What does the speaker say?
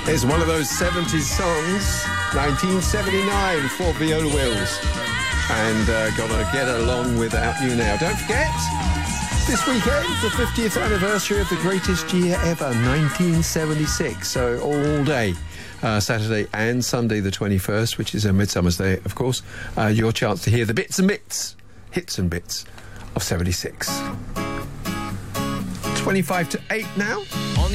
It's one of those 70s songs, 1979 for Viola Wills. And gonna get along without you now. Don't forget, this weekend, the 50th anniversary of the greatest year ever, 1976. So all day, Saturday and Sunday the 21st, which is a Midsummer's Day, of course, your chance to hear the bits and bits, hits and bits of 76. 25 to 8 now.